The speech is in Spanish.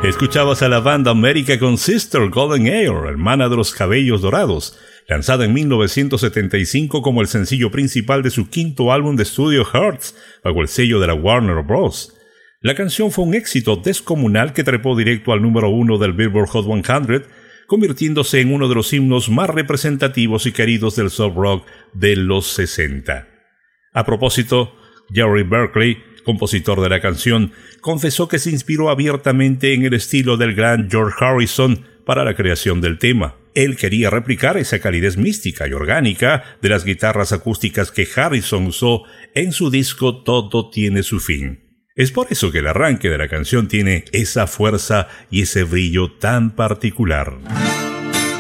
Escuchabas a la banda America con Sister Golden Hair, hermana de los cabellos dorados, lanzada en 1975 como el sencillo principal de su quinto álbum de estudio Hearts, bajo el sello de la Warner Bros. La canción fue un éxito descomunal que trepó directo al número 1 del Billboard Hot 100, convirtiéndose en uno de los himnos más representativos y queridos del soft rock de los 60. A propósito, Jerry Berkeley, compositor de la canción, confesó que se inspiró abiertamente en el estilo del gran George Harrison para la creación del tema. Él quería replicar esa calidez mística y orgánica de las guitarras acústicas que Harrison usó en su disco Todo tiene su fin. Es por eso que el arranque de la canción tiene esa fuerza y ese brillo tan particular.